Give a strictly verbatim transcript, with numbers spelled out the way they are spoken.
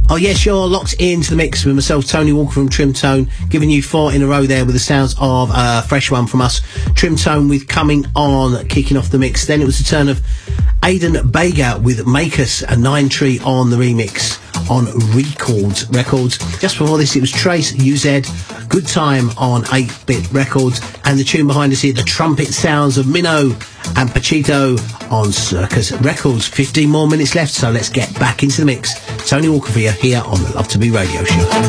Oh yes, you're locked into the mix with myself, Tony Walker from Trim Tone, giving you four in a row there with the sounds of a uh, fresh one from us. Trim Tone with Coming On, kicking off the mix. Then it was the turn of Aidan Baker with Make Us, a Nine Tree on the remix on Records Records. Just before this, it was Trace U Z, Good Time on eight bit Records, and the tune behind us here, the trumpet sounds of Minnow and Pachito on Circus Records. fifteen more minutes left, so let's get back into the mix. Tony Walker for you here on the Love to Be Radio Show.